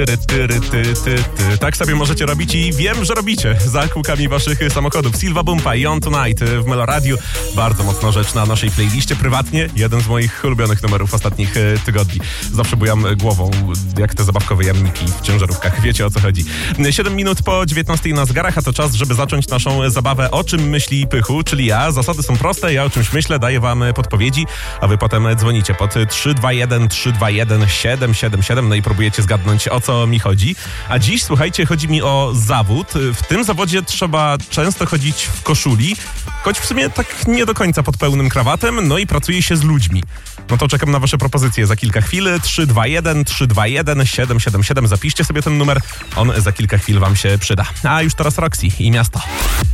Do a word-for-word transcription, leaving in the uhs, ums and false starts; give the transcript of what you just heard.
Ty, ty, ty, ty, ty. Tak sobie możecie robić i wiem, że robicie za kółkami waszych samochodów. Silva Bumpa i On Tonight w Meloradiu. Bardzo mocna rzecz na naszej playliście. Prywatnie jeden z moich ulubionych numerów ostatnich tygodni. Zawsze bujam głową, jak te zabawkowe jamniki w ciężarówkach. Wiecie, o co chodzi. siedem minut po dziewiętnastej na zegarach, a to czas, żeby zacząć naszą zabawę O czym myśli Pychu, czyli ja. Zasady są proste, ja o czymś myślę, daję wam podpowiedzi, a wy potem dzwonicie pod trzy dwa jeden trzy dwa jeden siedem siedem siedem, no i próbujecie zgadnąć, o co mi chodzi. A dziś, słuchajcie, chodzi mi o zawód. W tym zawodzie trzeba często chodzić w koszuli, choć w sumie tak nie do końca pod pełnym krawatem, no i pracuje się z ludźmi. No to czekam na wasze propozycje za kilka chwil. trzy dwa jeden trzy dwa jeden siedem siedem siedem. Zapiszcie sobie ten numer, on za kilka chwil wam się przyda. A już teraz Roxy i Miasto.